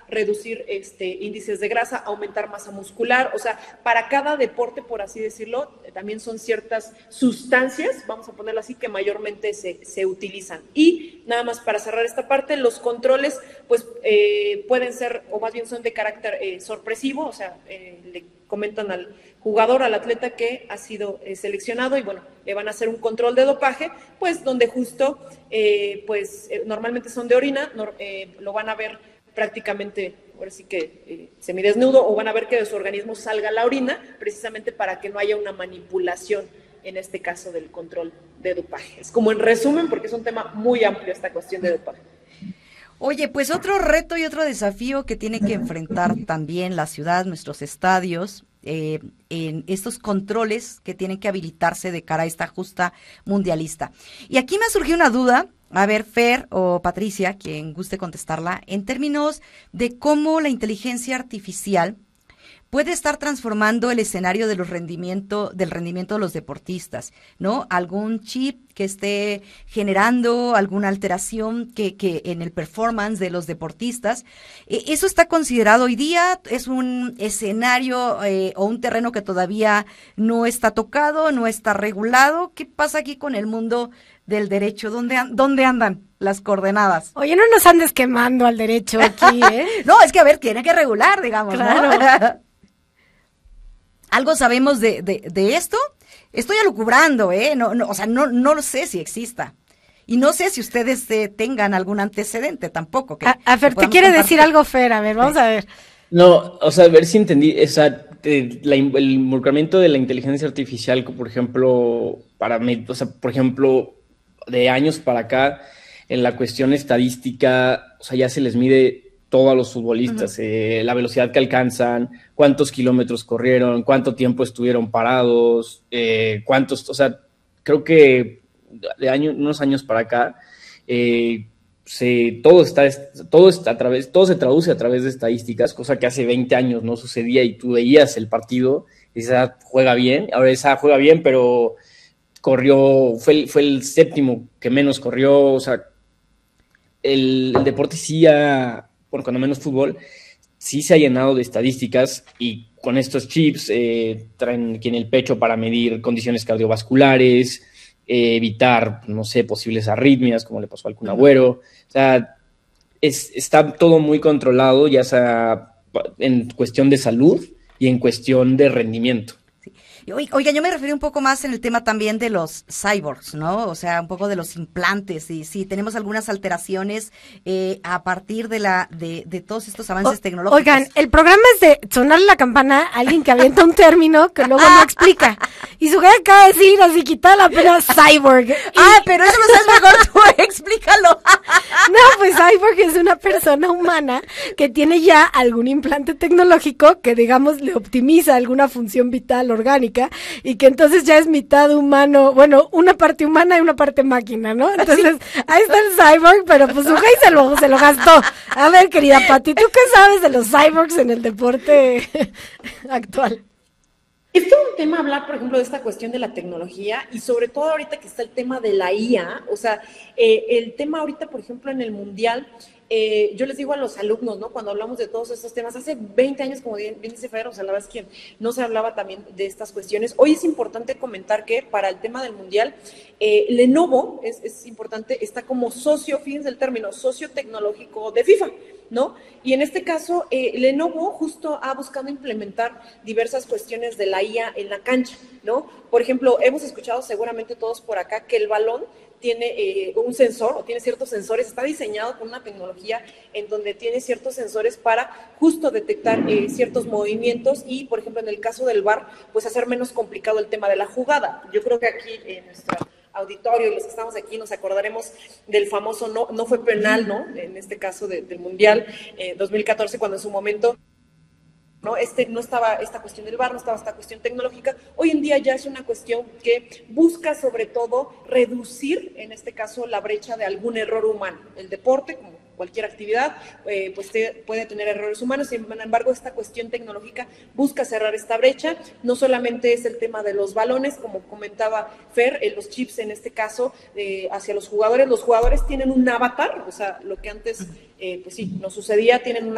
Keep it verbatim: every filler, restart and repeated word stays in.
reducir este, índices de grasa, aumentar masa muscular, o sea, para cada deporte, por así decirlo, también son ciertas sustancias, vamos a ponerlo así, que mayormente se, se utilizan. Y nada más para cerrar esta parte, los controles pues eh, pueden ser, o más bien son de carácter eh, sorpresivo, o sea, eh, le comentan al jugador, al atleta que ha sido eh, seleccionado y bueno, le van a hacer un control de dopaje, pues donde justo, eh, pues eh, normalmente son de orina, no, eh, lo van a ver prácticamente, ahora sí que eh, semidesnudo, o van a ver que de su organismo salga la orina, precisamente para que no haya una manipulación, en este caso del control de dopaje. Es como en resumen, porque es un tema muy amplio esta cuestión de dopaje. Oye, pues otro reto y otro desafío que tiene que enfrentar también la ciudad, nuestros estadios, eh, en estos controles que tienen que habilitarse de cara a esta justa mundialista. Y aquí me ha surgido una duda, a ver, Fer o Patricia, quien guste contestarla, en términos de cómo la inteligencia artificial puede estar transformando el escenario de los rendimiento, del rendimiento de los deportistas, ¿no? Algún chip que esté generando alguna alteración que, que en el performance de los deportistas. Eh, ¿Eso está considerado hoy día? ¿Es un escenario eh, o un terreno que todavía no está tocado, no está regulado? ¿Qué pasa aquí con el mundo del derecho? ¿Dónde, dónde andan las coordenadas? Oye, no nos andes quemando al derecho aquí, ¿eh? No, es que a ver, tiene que regular, digamos, claro. ¿no? ¿Algo sabemos de, de, de esto? Estoy alucubrando, ¿eh? No, no, o sea, no, no lo sé si exista. Y no sé si ustedes eh, tengan algún antecedente tampoco. Que, a, a Fer, ¿te quiere compartir. decir algo, Fer? A ver, vamos sí. a ver. No, o sea, a ver si entendí. O sea, eh, la, el involucramiento de la inteligencia artificial, por ejemplo, para mí, o sea, por ejemplo, de años para acá, en la cuestión estadística, o sea, ya se les mide todo a los futbolistas, uh-huh. eh, la velocidad que alcanzan, cuántos kilómetros corrieron, cuánto tiempo estuvieron parados, eh, cuántos, o sea, creo que de año, unos años para acá, eh, se, todo está, todo está a través, todo se traduce a través de estadísticas, cosa que hace veinte años no sucedía y tú veías el partido y dices, ah, juega bien, ahora esa juega bien, pero corrió, fue el, fue el séptimo que menos corrió, o sea, el, el deporte sí ha, bueno, cuando menos fútbol, sí se ha llenado de estadísticas y con estos chips eh, traen aquí en el pecho para medir condiciones cardiovasculares, eh, evitar, no sé, posibles arritmias, como le pasó al Kun Agüero. O sea, es, está todo muy controlado, ya sea en cuestión de salud y en cuestión de rendimiento. Oiga, yo me referí un poco más en el tema también de los cyborgs, ¿no? O sea, un poco de los implantes y si tenemos algunas alteraciones eh, a partir de la de, de todos estos avances o, tecnológicos. Oigan, el programa es de sonarle la campana a alguien que avienta un término que luego no explica. Y su jefe acaba de decir así, quitar la pena cyborg. Y... Ah, pero eso lo sabes mejor tú, explícalo. No, pues cyborg es una persona humana que tiene ya algún implante tecnológico que, digamos, le optimiza alguna función vital orgánica y que entonces ya es mitad humano, bueno, una parte humana y una parte máquina, ¿no? Entonces, sí. Ahí está el cyborg, pero pues su jefe se lo, se lo gastó. A ver, querida Pati, ¿tú qué sabes de los cyborgs en el deporte actual? Es todo un tema hablar, por ejemplo, de esta cuestión de la tecnología y sobre todo ahorita que está el tema de la I A, o sea, eh, el tema ahorita, por ejemplo, en el Mundial, eh, yo les digo a los alumnos, ¿no? Cuando hablamos de todos estos temas, hace veinte años, como bien, bien dice Fer, o sea, la verdad es que no se hablaba también de estas cuestiones. Hoy es importante comentar que para el tema del Mundial, eh, Lenovo, es, es importante, está como socio, fíjense el término, socio tecnológico de FIFA, ¿no? Y en este caso, eh, Lenovo justo ha buscado implementar diversas cuestiones de la I A en la cancha, ¿no? Por ejemplo, hemos escuchado seguramente todos por acá que el balón tiene eh, un sensor o tiene ciertos sensores, está diseñado con una tecnología en donde tiene ciertos sensores para justo detectar eh, ciertos movimientos y, por ejemplo, en el caso del V A R, pues hacer menos complicado el tema de la jugada. Yo creo que aquí en nuestra auditorio y los que estamos aquí nos acordaremos del famoso no, no fue penal, ¿no? En este caso de, del Mundial eh, dos mil catorce, cuando en su momento no este no estaba esta cuestión del V A R, no estaba esta cuestión tecnológica. Hoy en día ya es una cuestión que busca sobre todo reducir, en este caso, la brecha de algún error humano. El deporte, como cualquier actividad, eh, pues te, puede tener errores humanos, sin embargo, esta cuestión tecnológica busca cerrar esta brecha. No solamente es el tema de los balones, como comentaba Fer, eh, los chips en este caso, eh, hacia los jugadores. Los jugadores tienen un avatar, o sea, lo que antes, eh, pues sí, no sucedía, tienen un